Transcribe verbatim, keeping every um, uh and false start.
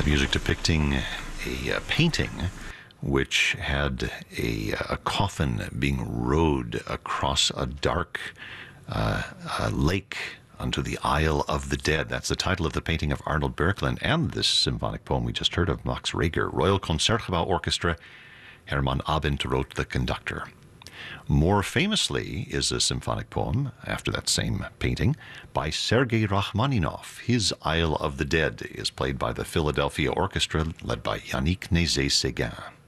That music depicting a uh, painting which had a, a coffin being rowed across a dark uh, uh, lake unto the Isle of the Dead. That's the title of the painting of Arnold Böcklin, and this symphonic poem we just heard of Max Reger. Royal Concertgebouw Orchestra, Hermann Abend wrote the conductor. More famously is a symphonic poem, after that same painting, by Sergei Rachmaninoff. His Isle of the Dead is played by the Philadelphia Orchestra, led by Yannick Nézet-Séguin.